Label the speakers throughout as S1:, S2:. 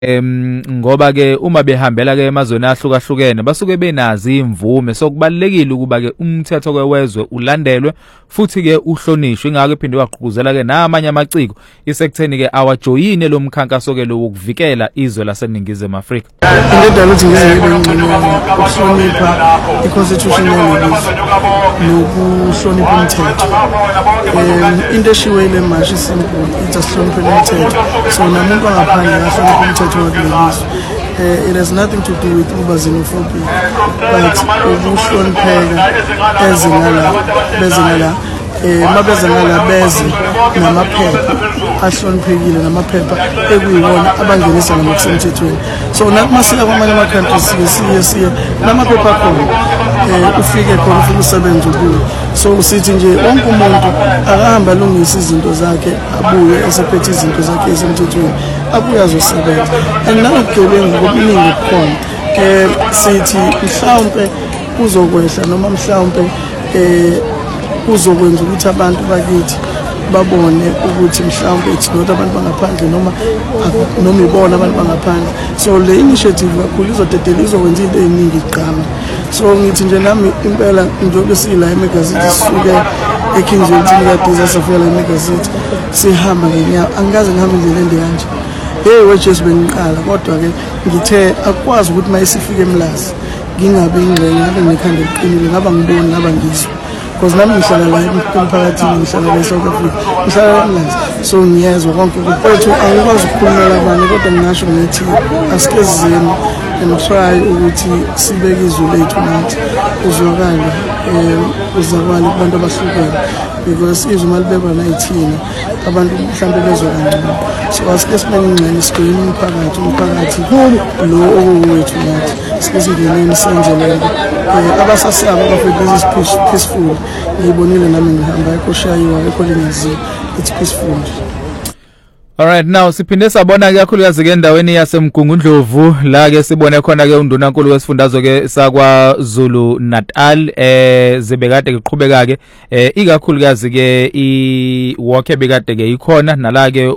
S1: ngoba ke uma behambela ke emazweni ahlukahlukene basuke benazi imvume sokubalekile ukuba ke umthetho kwezwe ulandelwe futhi ke uhlonishwe ingakho iphinde waqhubuzela ke namanye amaciko isekutheni ke awajoyine lo mkhankaso ke lokuvikela izwe laseNingizimu Afrika.
S2: Into ukuthi ngizengibengqinela ukuhlonipha iconstitution yalelizwe nokuhlonipha umthetho. Into eshiwele manje simple ithi asihloniphe umthetho. So namuntu angaphandle ahlonipha umthetho walelizwe. It has nothing to do with xenophobia, but ukuhlonipheka bezingala mabezengala beze namaphepha ahloniphekile namaphepha ekuyiwona abangenisa ngokusemthethweni. So nakumasika kwamanye ama-countries siye namaphepha akhona ufike khona ufike usebenze kuyo. So sithi nje wonke umuntu akahamba alungisa izinto zakhe abuye esephethe izinto zakhe esemthethweni abuye azosebenza. And nawugebengu ngobuningi bukhona sithi mhlawumbe kuzokwehla noma mhlawumbe kuzokwenza ukuthi abantu bakithi babone ukuthi mhlawumbe it's not abantu bangaphandle noma ibona abantu bangaphandle. So le initiative kakhulu izodedela izokwenza into eziningi igqama. So ngithi nje nami impela njengoba sila eMegazithi sisuke eKingston kadiza safela eMegazithi sihamba ngenyawo angikaze ngihambe indlela ende kanje. Wages bengiqala kodwa ke ngithe akwazi ukuthi mayisifike eMlazi ngingabe ingxenye ngabe ngikhanda liqinile ngaba ngiboni ngaba ngizwe. Because nami ngihlala la emphakathini ngihlala la eSouth Africa ngihlala la eMlazi so ngiyezwa konke ukuthi angikwazi ukukhulumela abantu kodwa ngingasho ngithi asikezeni and try ukuthi sibeke izwi lethu nathi uzwakale uzakwazi kubantu abahlukene because izwi malibekwa nayithina abantu mhlambe bezwa kancane. So asikesibeke ingxenye sigcine umphakathi lo okuwethu nathi sizingeneni senze lento abasasaba abafike peaceful ngibonile nami ngihamba eKoshayiwa eKholingazi it's peaceful.
S1: Alright, now siphinde sabona ke kakhulukazi ke endaweni yaseMgungundlovu la ke sibone khona ke undunankulu wesifundazwe ke sakwaZulu Natal zebekade kuqhubeka ke ikakhulukazi ke iwalk ebekade ke ikhona nala ke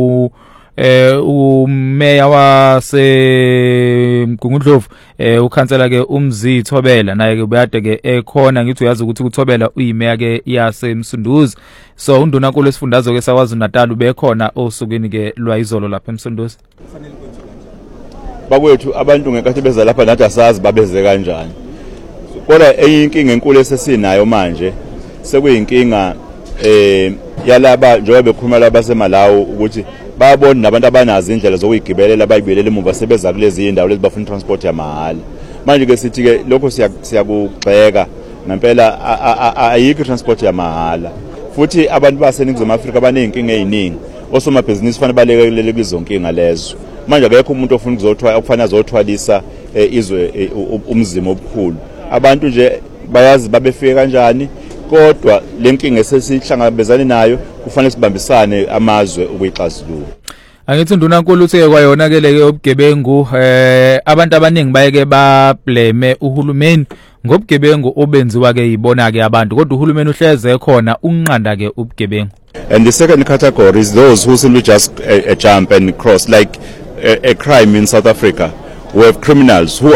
S1: umeya waseMgungundlovu ukhansela ke uMzithobela naye ke ubeyade ke ekhona ngithi uyazi ukuthi uThobela uyimeya ke yaseMsunduzi. So undunankulu wesifundazwe ke sakwaZulu Natal ubekhona osukwini ke lwayizolo lapha eMsunduzi.
S3: Bakwethu abantu ngekathi beza lapha nathi asazi babeze kanjani. Kodwa eyinkinga enkulu esesinayo manje sekuyinkinga yalaba njengoba bekhuluma labasemalawo ukuthi bayabona nabantu abanazi indlela zokuyigibelela bayibelela emuva sebeza kulezi indawo lezi bafuna transport yamahala. Manje ke sithi ke lokho siyakugxeka ngempela ayikho transport yamahala. Futhi abantu baseNingizimu Afrika abanenkinga eziningi osomabhizinisi fanele balekelele kwizonkinga lezo. Manje akekho umuntu ofuna ukufana azothwalisa izwe umzimo obukhulu. Abantu nje bayazi babefike kanjani kodwa lenkinga esesihlangabezane nayo kufanele sibambisane amazwe ukuyixazulula.
S1: Angithi undunankulu uthe kwayona ke leke obugebengu abantu abaningi bayeke ba blame uhulumeni ngobugebengu obenziwa ke yibona ke abantu kodwa uhulumeni uhleze khona unqanda ke ubugebengu.
S3: And the second category is those who simply just jump and cross like a crime in South Africa. We have criminals who